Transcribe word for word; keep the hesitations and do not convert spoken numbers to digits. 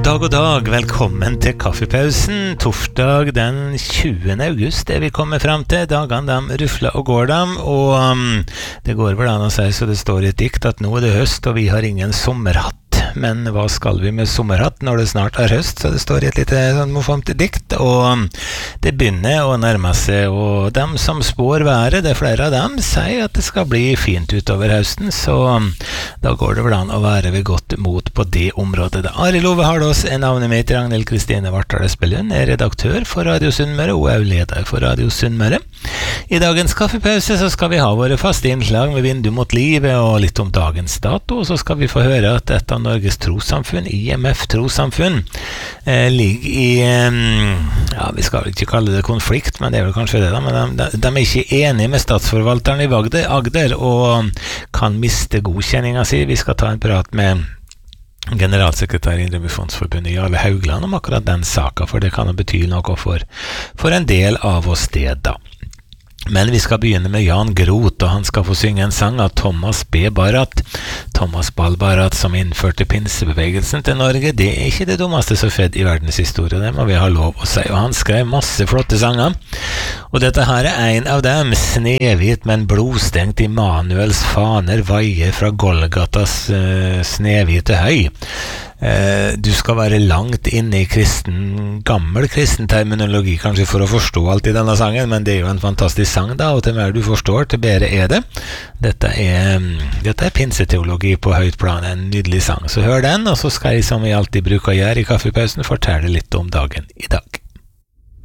God dag, god dag. Velkommen til kaffepausen. Torsdag den tjuende august er vi kommet frem til. Dagene de rufler og går dem, og um, det går vel an å si så det står i et dikt at nå er det høst, og vi har ingen sommerhatt. Men hva skal vi med sommerhatt når det snart er høst? Så det står i et lite sånn morsomt dikt, og det begynner å nærme seg, og dem som spår været, det er flere av dem, sier at det skal bli fint utover høsten, så da går det vel an å være ved godt mot på det området. Arild Ove Hardås er navnet mitt, Ragnhild Kristine Vartdal Espelund er redaktør for Radio Sunnmøre og er leder for Radio Sunnmøre. I dagens kaffepause så skal vi ha våre faste innslag med vindu mot livet og litt om dagens dato, og så skal vi få høre at et av Norges trossamfunn, I M F Trossamfunn, eh, ligger i, eh, ja, vi skal ikke kalle det konflikt, men det er vel kanskje det da, men de, de er ikke enige med statsforvalteren i Agder, Agder og kan miste godkjenninga si. Vi skal ta en prat med generalsekretær i Indremisjonsforbundet Jarle Haugland om akkurat den saka, for det kan jo bety noe for, for en del av oss det da. Men vi skal begynne med Jan Groth, og han skal få synge en sang av Thomas B. Barat. Thomas Ball Barat, som innførte pinsebevegelsen til Norge, det er ikke det dummeste som skjedde i verdenshistorie, det må vi ha lov å si, og han skrev masse flotte sanger. Og dette her er en av dem, Snehvit, men blodstengt Immanuels faner veier fra Golgatas uh, snehvite høy. Uh, du skal være langt inne i kristen, gammel kristen terminologi kanskje for å forstå alt i denne sangen, men det er jo en fantastisk sang da, og til mer du forstår, til bedre er det. Dette er, dette er pinseteologi på høyt plan, en nydelig sang. Så hør den, og så skal jeg som vi alltid bruker å gjøre i kaffepausen fortelle litt om dagen i dag.